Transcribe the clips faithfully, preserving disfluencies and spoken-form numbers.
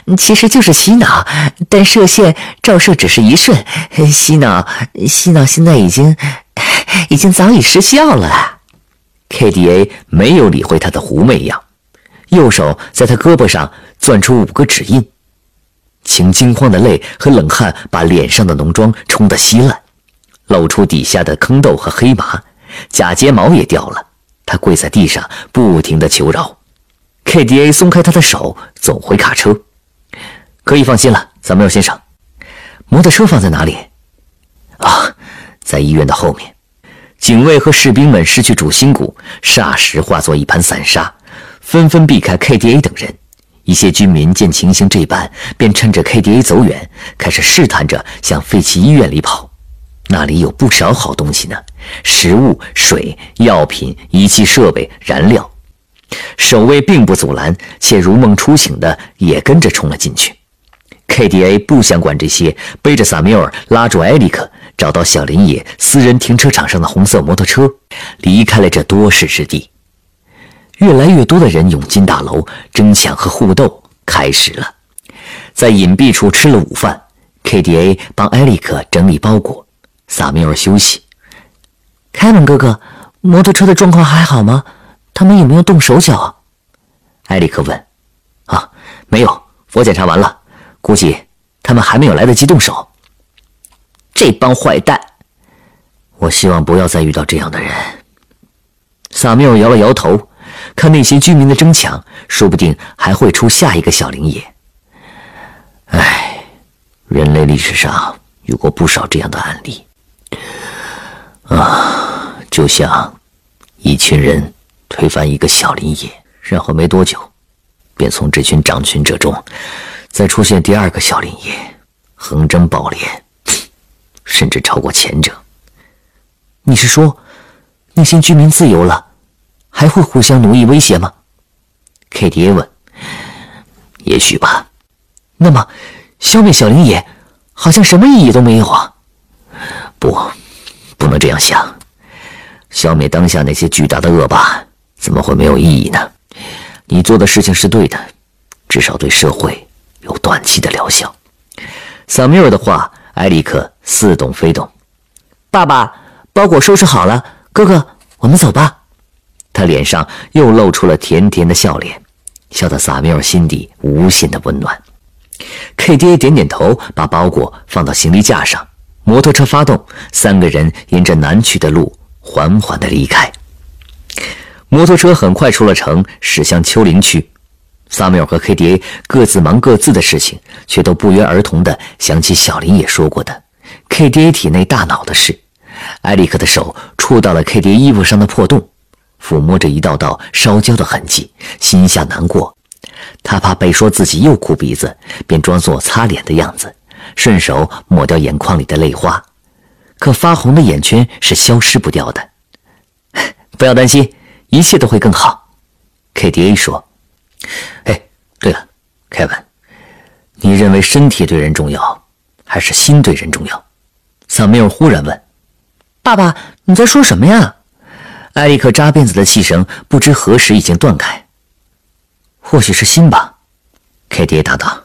其实就是洗脑，但射线照射只是一瞬，洗脑洗脑现在已经已经早已失效了。 K D A 没有理会他的狐媚样，右手在他胳膊上攥出五个指印，请惊慌的泪和冷汗把脸上的浓妆冲得稀烂，露出底下的坑痘和黑麻，假睫毛也掉了。他跪在地上，不停地求饶。K D A 松开他的手，走回卡车。可以放心了，萨缪尔先生。摩托车放在哪里？啊，在医院的后面。警卫和士兵们失去主心骨，霎时化作一盘散沙，纷纷避开 K D A 等人。一些军民见情形这般，便趁着 K D A 走远，开始试探着向废弃医院里跑。那里有不少好东西呢，食物、水、药品、仪器设备、燃料。守卫并不阻拦，且如梦初醒的也跟着冲了进去。K D A 不想管这些，背着萨缪尔拉住埃里克，找到小林野私人停车场上的红色摩托车，离开了这多事之地。越来越多的人涌进大楼，争抢和互斗开始了。在隐蔽处吃了午饭， K D A 帮埃里克整理包裹，萨缪尔休息。 凯文哥哥，摩托车的状况还好吗？他们有没有动手脚啊？ 埃里克问。啊，没有，我检查完了，估计他们还没有来得及动手。这帮坏蛋，我希望不要再遇到这样的人。萨缪尔摇了摇头，看那些居民的争抢，说不定还会出下一个小林野。唉，人类历史上有过不少这样的案例啊，就像一群人推翻一个小林野，然后没多久便从这群掌群者中再出现第二个小林野，横征暴敛，甚至超过前者。 你是说那些居民自由了，还会互相奴役威胁吗？ K D A 问。也许吧。 那么消灭小林野好像什么意义都没有啊。 不，不能这样想。消灭当下那些巨大的恶霸怎么会没有意义呢？你做的事情是对的，至少对社会有短期的疗效。萨缪尔的话，埃里克似懂非懂。 爸爸，包裹收拾好了，哥哥，我们走吧。 他脸上又露出了甜甜的笑脸，笑得萨缪尔心底无限的温暖。K D A 点点头，把包裹放到行李架上，摩托车发动，三个人沿着南去的路缓缓地离开。摩托车很快出了城，驶向丘陵区。萨缪尔和 K D A 各自忙各自的事情，却都不约而同地想起小林也说过的 K D A 体内大脑的事。埃里克的手触到了 K D A 衣服上的破洞，抚摸着一道道烧焦的痕迹，心下难过。他怕被说自己又哭鼻子，便装作擦脸的样子，顺手抹掉眼眶里的泪花。可发红的眼圈是消失不掉的。不要担心，一切都会更好。K D A 说。哎，对了，凯文，你认为身体对人重要，还是心对人重要？萨缪尔忽然问。 爸爸，你在说什么呀？ 埃里克扎辫子的气声不知何时已经断开。或许是心吧。K D A 答道。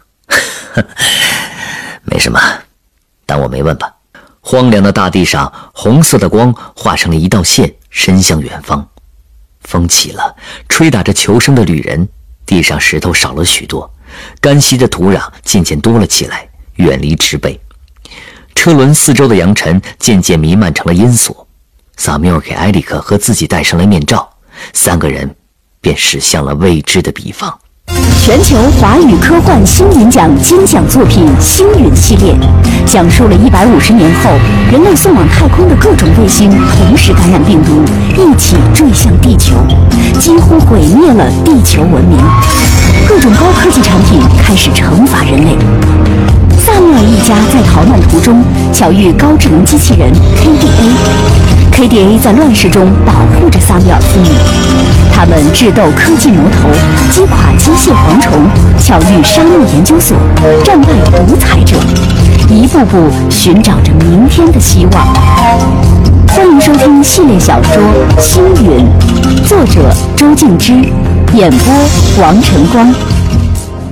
没什么，当我没问吧。荒凉的大地上，红色的光化成了一道线，伸向远方。风起了，吹打着求生的旅人，地上石头少了许多，干稀的土壤渐渐多了起来，远离植被。车轮四周的扬尘渐渐弥漫成了烟锁。萨缪尔给埃里克和自己戴上了面罩，三个人便驶向了未知的彼方。 全球华语科幻星云奖金奖作品《星云》系列，讲述了一百五十年后人类送往太空的各种卫星同时感染病毒，一起坠向地球，几乎毁灭了地球文明。各种高科技产品开始惩罚人类。萨缪尔一家在逃难途中巧遇高智能机器人 K D A，K D A 在乱世中保护着萨缪尔父女。他们智斗科技魔头，击垮机械蝗虫，巧遇沙漠研究所，战败独裁者，一步步寻找着明天的希望。欢迎收听系列小说《星云》，作者周静之，演播王晨光。